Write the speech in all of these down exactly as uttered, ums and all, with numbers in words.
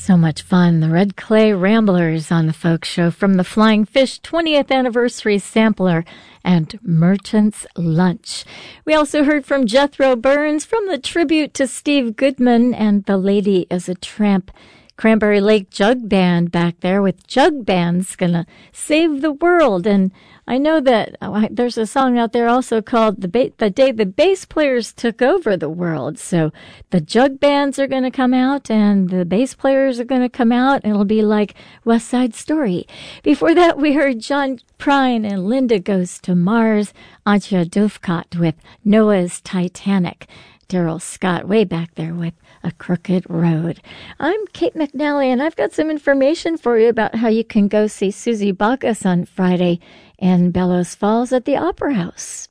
So much fun. The Red Clay Ramblers on the Folk Show from the Flying Fish twentieth Anniversary Sampler and Merchant's Lunch. We also heard from Jethro Burns from the tribute to Steve Goodman and The Lady is a Tramp. Cranberry Lake Jug Band back there with Jug Band's gonna save the world. And I know that oh, there's a song out there also called the, ba- the Day the Bass Players Took Over the World. So the Jug Bands are going to come out and the bass players are going to come out, and it'll be like West Side Story. Before that, we heard John Prine and Linda Goes to Mars, Antje Dufkat with Noah's Titanic, Daryl Scott way back there with A Crooked Road. I'm Kate McNally, and I've got some information for you about how you can go see Susie Bacchus on Friday in Bellows Falls at the Opera House.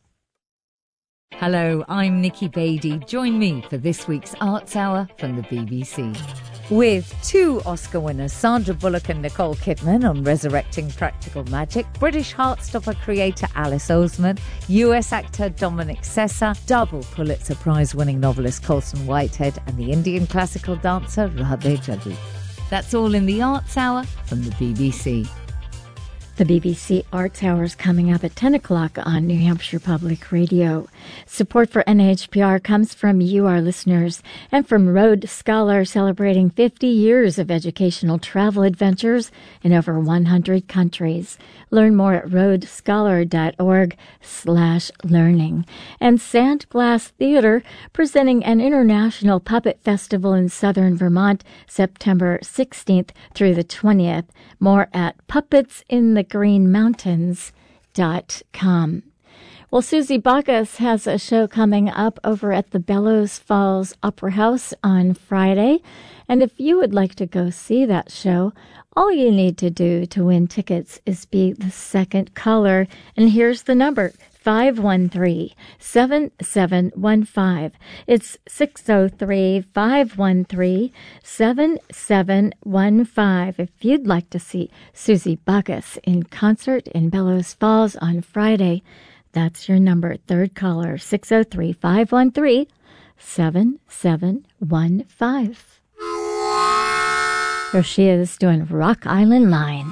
Hello, I'm Nikki Beatty. Join me for this week's Arts Hour from the B B C. With two Oscar winners, Sandra Bullock and Nicole Kidman, on Resurrecting Practical Magic, British Heartstopper creator Alice Oseman, U S actor Dominic Sessa, double Pulitzer Prize-winning novelist Colson Whitehead, and the Indian classical dancer Radhe Jadoo. That's all in the Arts Hour from the B B C. The B B C Arts Hour is coming up at ten o'clock on New Hampshire Public Radio. Support for N H P R comes from you, our listeners, and from Road Scholar, celebrating fifty years of educational travel adventures in over one hundred countries. Learn more at roadscholar.org slash learning. And Sandglass Theater, presenting an international puppet festival in southern Vermont, September sixteenth through the twentieth. More at puppets in the green mountains dot com. Well, Susie Bacchus has a show coming up over at the Bellows Falls Opera House on Friday. And if you would like to go see that show, all you need to do to win tickets is be the second caller. And here's the number, five one three, seven seven one five. It's six oh three, five one three, seven seven one five. If you'd like to see Susie Bacchus in concert in Bellows Falls on Friday, that's your number, third caller, six oh three, five one three, seven seven one five. Here she is doing Rock Island Line.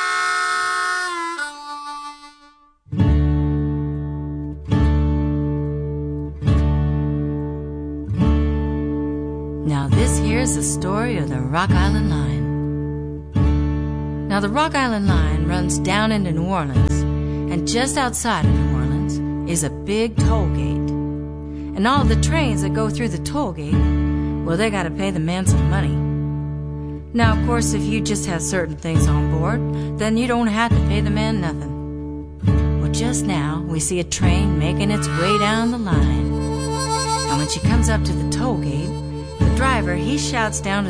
Now this here's the story of the Rock Island Line. Now the Rock Island Line runs down into New Orleans, and just outside of New Orleans is a big toll gate. And all the trains that go through the toll gate, well, they gotta pay the man some money. Now, of course, if you just have certain things on board, then you don't have to pay the man nothing. Well, just now, we see a train making its way down the line. And when she comes up to the toll gate, the driver, he shouts down to